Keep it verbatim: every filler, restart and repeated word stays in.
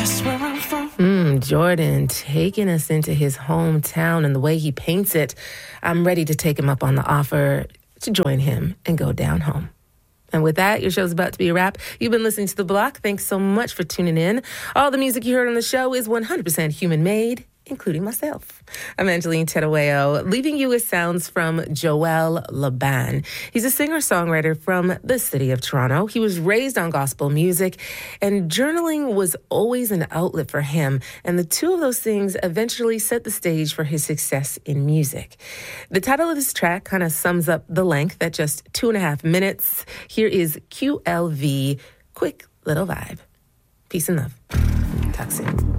That's where I'm from. Mm, Jordan taking us into his hometown and the way he paints it. I'm ready to take him up on the offer to join him and go down home. And with that, your show's about to be a wrap. You've been listening to The Block. Thanks so much for tuning in. All the music you heard on the show is one hundred percent human-made, including myself. I'm Angeline Terueo, leaving you with sounds from Joel Laban. He's a singer-songwriter from the city of Toronto. He was raised on gospel music, and journaling was always an outlet for him. And the two of those things eventually set the stage for his success in music. The title of this track kind of sums up the length at just two and a half minutes. Here is Q L V, Quick Little Vibe. Peace and love. Talk soon.